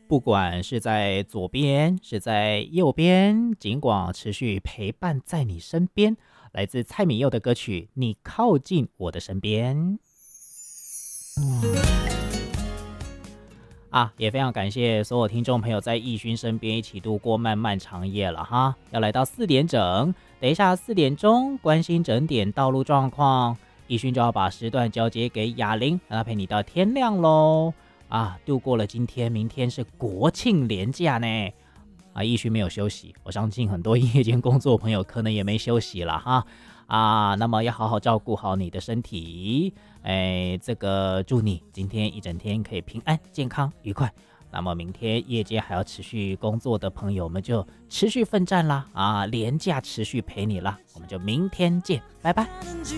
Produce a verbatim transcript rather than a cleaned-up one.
不管是在左边，是在右边，尽管持续陪伴在你身边。来自蔡旻佑的歌曲《你靠近我的身边》啊，也非常感谢所有听众朋友在奕勋身边一起度过漫漫长夜了哈。要来到四点整，等一下四点钟关心整点道路状况，奕勋就要把时段交接给雅玲，让她陪你到天亮喽。啊，度过了今天，明天是国庆连假呢。啊，奕勋没有休息，我相信很多夜间工作朋友可能也没休息了哈。啊，那么要好好照顾好你的身体，哎，这个祝你今天一整天可以平安、健康、愉快。那么明天夜间还要持续工作的朋友们就持续奋战啦，啊，连假持续陪你啦，我们就明天见，拜拜。